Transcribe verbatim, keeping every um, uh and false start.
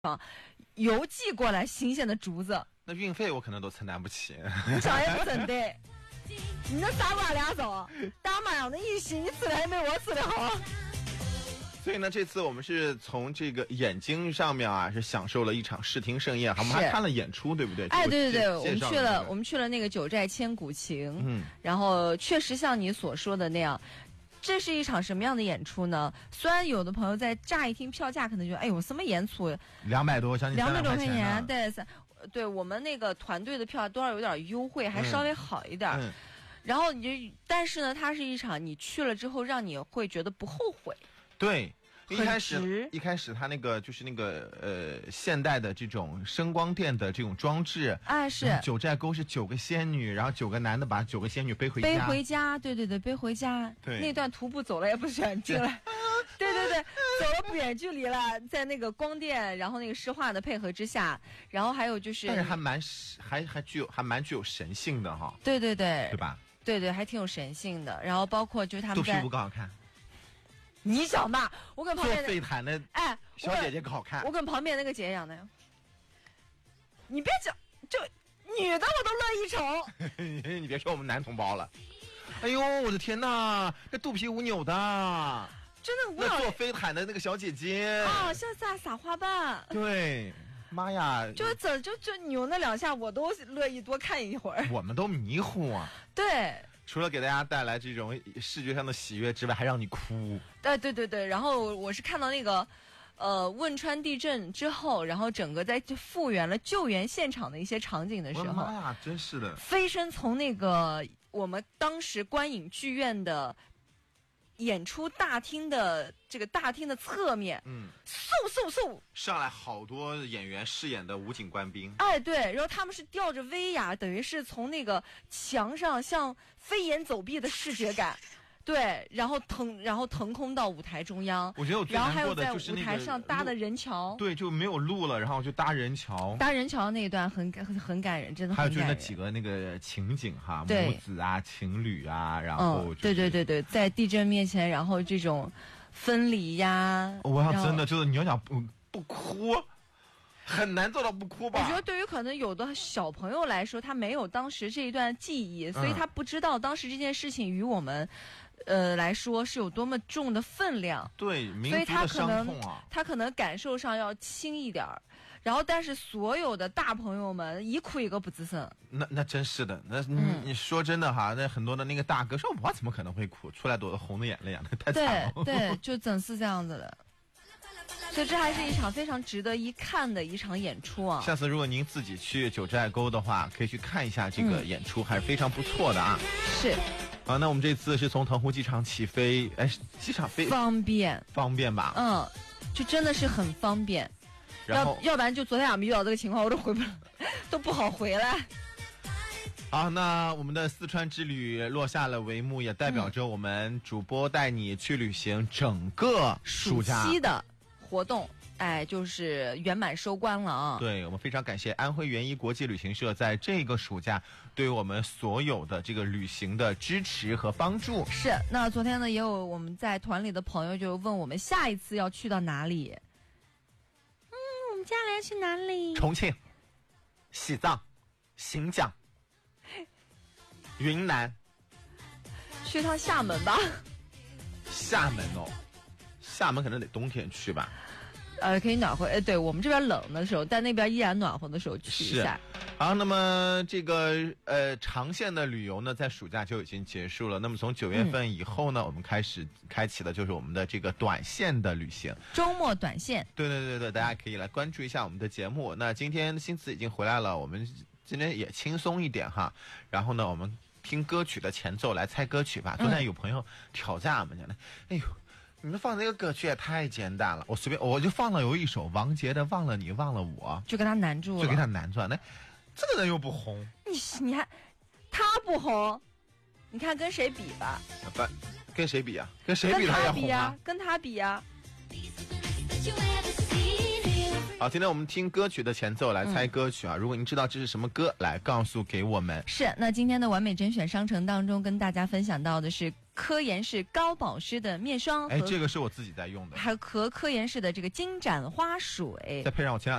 啊，邮寄过来新鲜的竹子， 那运费我可能都承担不起。 你想也不承担。你那傻瓜俩手，大妈样的一心，你吃的还没我吃的好。 所以呢，这次我们是从这个眼睛上面啊，是享受了一场视听盛宴，我们还看了演出，对不对？ 哎，对对对，我们去了， 这个、 我们去了那个九寨千古情， 嗯， 然后确实像你所说的那样。这是一场什么样的演出呢？虽然有的朋友在乍一听票价可能觉得，哎呦，什么演出？ 两百多，将近两百多块钱、啊， 对，对我们那个团队的票多少有点优惠，还稍微好一点。 嗯嗯、 然后你就，但是呢，它是一场你去了之后，让你会觉得不后悔。 对。一开始，一开始他那个就是那个呃现代的这种声光电的这种装置， 啊是九寨沟是九个仙女，然后九个男的把九个仙女背回家， 背回家，对对对，背回家。 对， 那段徒步走了也不是很近了，对对对，走了不远距离了，在那个光电，然后那个诗画的配合之下，然后还有就是， 但是还蛮还还具有还蛮具有神性的哈， 对对对， 对吧？ 对对，还挺有神性的。然后包括就是他们肚皮舞更好看。 你想嘛，我跟旁边做飞毯的哎小姐姐更好看。 我跟旁边那个姐一样的呀。你别讲，就女的我都乐意瞅。 你别说我们男同胞了。哎呦，我的天哪，这肚皮舞扭的， 真的舞那做飞毯的那个小姐姐啊，像撒撒花瓣。 对，妈呀， 就怎就就扭那两下，我都乐意多看一会儿。 我们都迷糊啊。 对。 除了给大家带来这种视觉上的喜悦之外，还让你哭。 哎，对对对，然后我是看到那个，呃，汶川地震之后，然后整个在复原了救援现场的一些场景的时候， 我妈呀，真是的！ 飞身从那个我们当时观影剧院的演出大厅的这个大厅的侧面， 嗯， 嗖嗖嗖上来好多演员饰演的武警官兵。 哎，对，然后他们是吊着威亚，等于是从那个墙上像飞檐走壁的视觉感，对，然后腾然后腾空到舞台中央。 我觉得我最难过的就是那个然后还有在舞台上搭的人桥， 对，就没有路了，然后就搭人桥。 搭人桥那一段很很很感人，真的很感人。 还有就是那几个那个情景哈， 对母子啊、情侣啊，然后、就是嗯、对对对对，在地震面前，然后这种分离呀， 我要真的就是你要想不不哭。很难做到不哭吧？ 我觉得对于可能有的小朋友来说，他没有当时这一段记忆，所以他不知道当时这件事情与我们，呃来说是有多么重的分量。 对，民族的伤痛啊， 他可能感受上要轻一点儿。然后，但是所有的大朋友们一哭一个不吱声。 那那真是的，那你、 嗯、 你说真的哈，那很多的那个大哥说，我怎么可能会哭？出来都是红的眼泪啊，那太惨了。 对对，就真是这样子的。所以这还是一场非常值得一看的一场演出啊！ 下次如果您自己去九寨沟的话，可以去看一下这个演出，嗯、还是非常不错的啊。 是。 好，那我们这次是从腾湖机场起飞，哎，机场飞方便， 方便吧？ 嗯，就真的是很方便。 然后要要不然就昨天俺们遇到这个情况，我都回不都不好回来。 好，那我们的四川之旅落下了帷幕，也代表着我们主播带你去旅行整个暑假暑期的活动，哎，就是圆满收官了啊！ 对，我们非常感谢安徽元一国际旅行社在这个暑假对我们所有的这个旅行的支持和帮助。 是，那昨天呢，也有我们在团里的朋友就问我们下一次要去到哪里？嗯，我们接下来要去哪里？ 重庆、西藏、新疆、云南， 去趟厦门吧。 厦门哦。厦门可能得冬天去吧， 呃，可以暖和。哎，对我们这边冷的时候，但那边依然暖和的时候去一下。 好，那么这个呃长线的旅游呢，在暑假就已经结束了。那么从九月份以后呢，嗯、我们开始开启的就是我们的这个短线的旅行， 周末短线。 对对对对，大家可以来关注一下我们的节目。那今天新子已经回来了，我们今天也轻松一点哈。然后呢，我们听歌曲的前奏来猜歌曲吧。昨天有朋友挑战我们讲的，哎呦。你们放这个歌曲也太简单了，我随便我就放了有一首王杰的《忘了你忘了我》， 就给他难住了， 就给他难住了。那这个人又不红， 你你还他不红，你看跟谁比吧？ 不，跟谁比啊？跟谁比他也红啊？ 跟他比啊！ 好，今天我们听歌曲的前奏来猜歌曲啊！嗯、如果您知道这是什么歌，来告诉给我们。 是，那今天的完美甄选商城当中跟大家分享到的是。 科颜氏高保湿的面霜， 哎，这个是我自己在用的， 还有和科颜氏的这个金盏花水， 再配上我前两